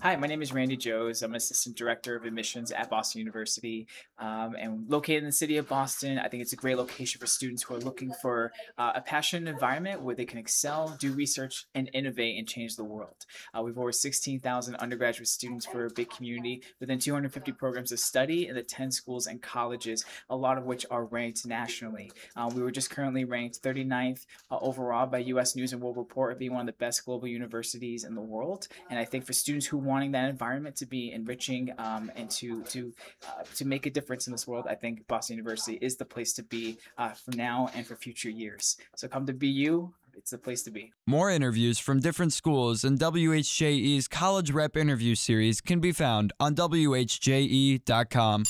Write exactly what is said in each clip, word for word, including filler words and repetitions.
Hi, my name is Randy Joes. I'm an assistant director of admissions at Boston University, um, and located in the city of Boston. I think it's a great location for students who are looking for uh, a passionate environment where they can excel, do research, and innovate and change the world. Uh, we've over sixteen thousand undergraduate students for a big community within two hundred fifty programs of study in the ten schools and colleges, a lot of which are ranked nationally. Uh, we were just currently ranked thirty-ninth uh, overall by U S News and World Report of being one of the best global universities in the world. And I think for students who wanting that environment to be enriching um, and to to uh, to make a difference in this world, I think Boston University is the place to be uh, for now and for future years. So come to B U. It's the place to be. More interviews from different schools in W H J E's College Rep Interview Series can be found on W H J E dot com.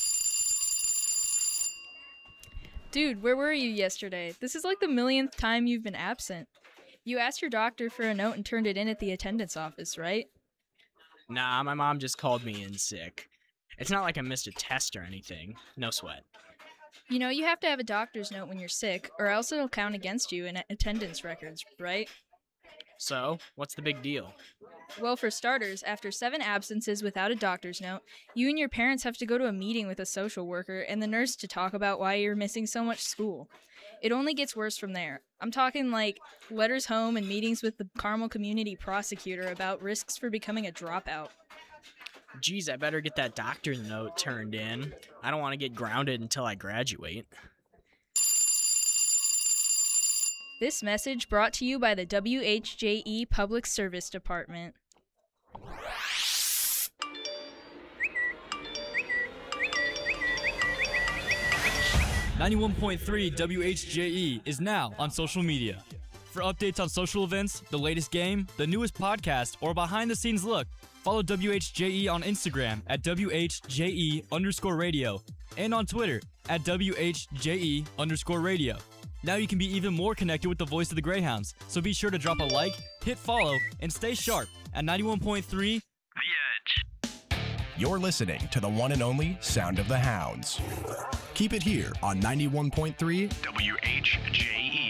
Dude, where were you yesterday? This is like the millionth time you've been absent. You asked your doctor for a note and turned it in at the attendance office, right? Nah, my mom just called me in sick. It's not like I missed a test or anything. No sweat. You know, you have to have a doctor's note when you're sick, or else it'll count against you in attendance records, right? So, what's the big deal? Well, for starters, after seven absences without a doctor's note, you and your parents have to go to a meeting with a social worker and the nurse to talk about why you're missing so much school. It only gets worse from there. I'm talking like letters home and meetings with the Carmel Community Prosecutor about risks for becoming a dropout. Geez, I better get that doctor's note turned in. I don't want to get grounded until I graduate. This message brought to you by the W H J E Public Service Department. ninety-one point three W H J E is now on social media. For updates on social events, the latest game, the newest podcast, or behind-the-scenes look, follow W H J E on Instagram at W H J E underscore radio and on Twitter at W H J E underscore radio. Now you can be even more connected with the voice of the Greyhounds, so be sure to drop a like, hit follow, and stay sharp at ninety-one point three The Edge. You're listening to the one and only Sound of the Hounds. Keep it here on ninety-one point three W H J E.